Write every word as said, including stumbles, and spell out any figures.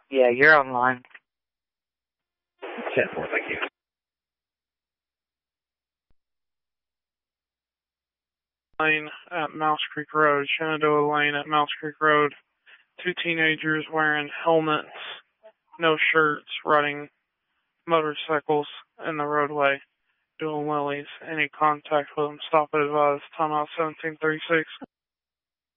Yeah, you're online. ten four, thank you. Lane at Mouse Creek Road, Shenandoah Lane at Mouse Creek Road. Two teenagers wearing helmets, no shirts, riding motorcycles in the roadway, doing wheelies. Any contact with them, stop at advise. Time out seventeen thirty-six.